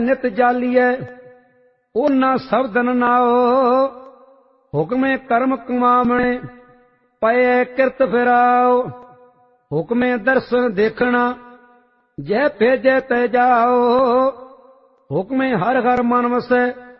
ਨਿਤ ਜਾਲੀਐ ਉਹਨਾਂ ਸਬਦਨ ਨਾਓ। ਹੁਕਮੇ ਕਰਮ ਕਮਾਵਣੇ ਪਏ ਕਿਰਤ ਫਿਰਾਓ। ਹੁਕਮੇ ਦਰਸ਼ਨ ਦੇਖਣਾ ਜੈ ਭੇਜੈ ਤੈ ਜਾਓ। ਹੁਕਮੇ ਹਰ ਹਰ ਮਨ ਵਸੈ